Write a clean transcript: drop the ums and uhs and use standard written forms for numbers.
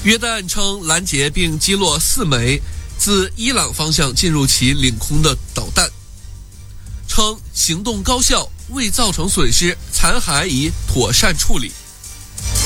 约旦称拦截并击落4枚自伊朗方向进入其领空的导弹，称行动高效，未造成损失，残骸已妥善处理。